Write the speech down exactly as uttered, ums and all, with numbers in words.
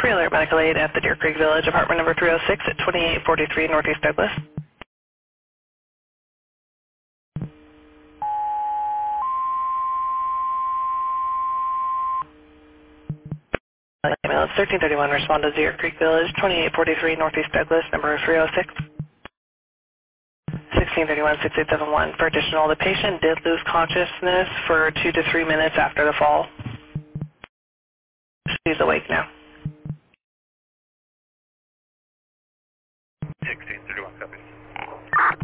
Pre-alert medical aid at the Deer Creek Village, apartment number three oh six at twenty-eight forty-three Northeast Douglas. Ambulance thirteen thirty-one, respond to Deer Creek Village, twenty-eight forty-three Northeast Douglas, number three oh six. sixteen thirty-one, six eight seven one. For additional, the patient did lose consciousness for two to three minutes after the fall. She's awake now. sixteen thirty-one, copy.